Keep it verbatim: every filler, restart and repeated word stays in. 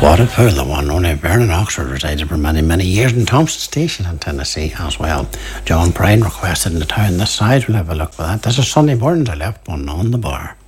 What a fool, the one. Only Vernon Oxford resided for many, many years in Thompson Station in Tennessee as well. John Prine requested in the town this side. We'll have a look for that. This is Sunday mornings. I left one on the bar.